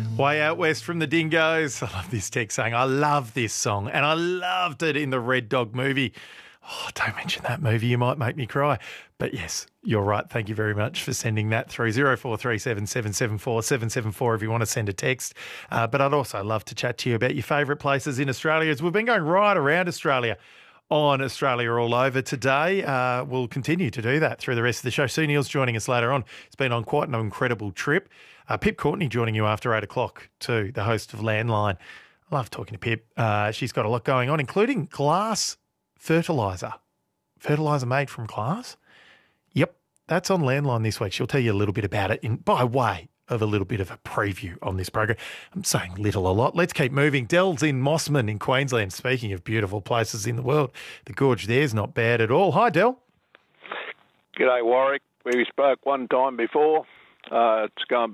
Way Out West from the Dingoes. I love this text saying, I love this song and I loved it in the Red Dog movie. Oh, don't mention that movie. You might make me cry. But yes, you're right. Thank you very much for sending that through. 0437 774 774 if you want to send a text. But I'd also love to chat to you about your favourite places in Australia, as we've been going right around Australia on Australia All Over today. We'll continue to do that through the rest of the show. Sue Neal's joining us later on. It's been on quite an incredible trip. Pip Courtney joining you after 8 o'clock too, the host of Landline. I love talking to Pip. She's got a lot going on, including glass fertiliser. Fertiliser made from glass? Yep, that's on Landline this week. She'll tell you a little bit about it by way of a little bit of a preview on this program. I'm saying little a lot. Let's keep moving. Dell's in Mossman in Queensland. Speaking of beautiful places in the world, the gorge there's not bad at all. Hi, Dell. G'day, Warwick. We spoke one time before. It's going